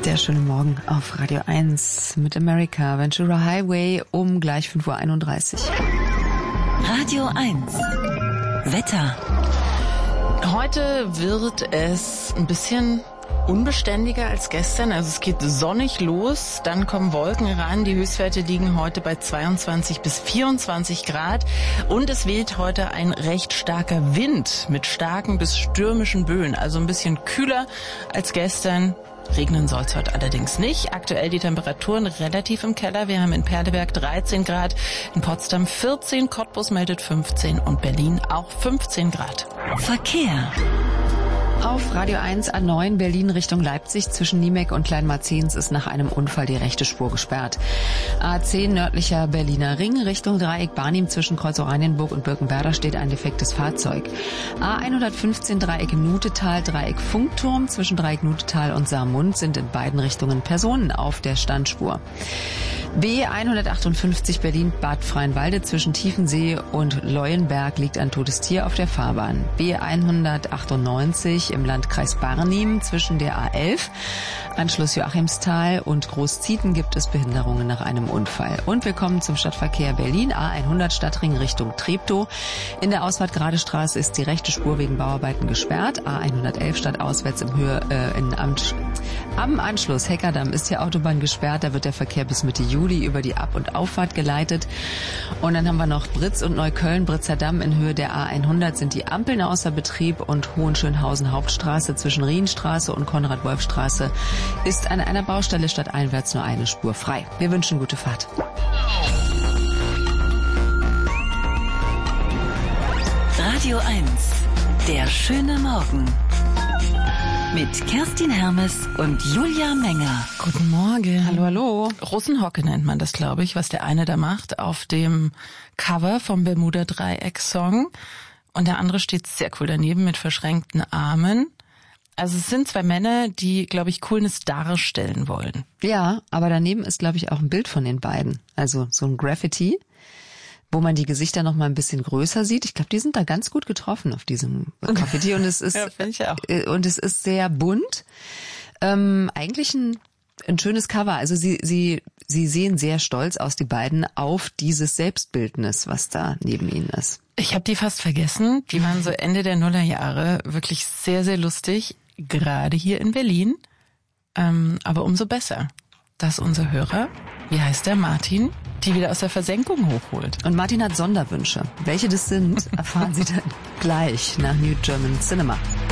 Der schöne Morgen auf Radio 1 mit America Ventura Highway um gleich 5:31 Uhr. Radio 1 Wetter. Heute wird es ein bisschen unbeständiger als gestern. Also es geht sonnig los, dann kommen Wolken ran. Die Höchstwerte liegen heute bei 22 bis 24 Grad. Und es weht heute ein recht starker Wind mit starken bis stürmischen Böen. Also ein bisschen kühler als gestern. Regnen soll es heute allerdings nicht. Aktuell die Temperaturen relativ im Keller. Wir haben in Perleberg 13 Grad, in Potsdam 14, Cottbus meldet 15 und Berlin auch 15 Grad. Verkehr. Auf Radio 1 A9 Berlin Richtung Leipzig zwischen Niemek und Kleinmarzens ist nach einem Unfall die rechte Spur gesperrt. A10 nördlicher Berliner Ring Richtung Dreieck Barnim zwischen Kreuz Oranienburg und Birkenwerder steht ein defektes Fahrzeug. A115 Dreieck Nutetal, Dreieck Funkturm zwischen Dreieck Nutetal und Saarmund sind in beiden Richtungen Personen auf der Standspur. B158 Berlin-Bad Freienwalde zwischen Tiefensee und Leuenberg liegt ein totes Tier auf der Fahrbahn. B198 im Landkreis Barnim zwischen der A11, Anschluss Joachimsthal und Großzieten gibt es Behinderungen nach einem Unfall. Und wir kommen zum Stadtverkehr Berlin, A100 Stadtring Richtung Treptow. In der Ausfahrt Gradestraße ist die rechte Spur wegen Bauarbeiten gesperrt. A111 stadtauswärts am Anschluss Heckerdamm ist die Autobahn gesperrt. Da wird der Verkehr bis Mitte Juli über die Ab- und Auffahrt geleitet. Und dann haben wir noch Britz und Neukölln. Britzer Damm in Höhe der A100 sind die Ampeln außer Betrieb und Hohenschönhausen Hauptstraße zwischen Rienstraße und Konrad-Wolf-Straße ist an einer Baustelle stadteinwärts nur eine Spur frei. Wir wünschen gute Fahrt. Radio 1, der schöne Morgen. Mit Kerstin Hermes und Julia Menger. Guten Morgen. Hallo, hallo. Russenhocke nennt man das, glaube ich, was der eine da macht auf dem Cover vom Bermuda-Dreieck-Song. Und der andere steht sehr cool daneben mit verschränkten Armen. Also es sind zwei Männer, die, glaube ich, Coolness darstellen wollen. Ja, aber daneben ist, glaube ich, auch ein Bild von den beiden. Also so ein Graffiti, wo man die Gesichter noch mal ein bisschen größer sieht. Ich glaube, die sind da ganz gut getroffen auf diesem Graffiti. Und es ist, ja, finde ich auch. Und es ist sehr bunt. Eigentlich ein schönes Cover. Also sie sehen sehr stolz aus, die beiden, auf dieses Selbstbildnis, was da neben ihnen ist. Ich habe die fast vergessen. Die waren so Ende der Nullerjahre wirklich sehr, sehr lustig. Gerade hier in Berlin. Aber umso besser, dass unser Hörer, wie heißt der, Martin, die wieder aus der Versenkung hochholt. Und Martin hat Sonderwünsche. Welche das sind, erfahren Sie dann gleich nach New German Cinema.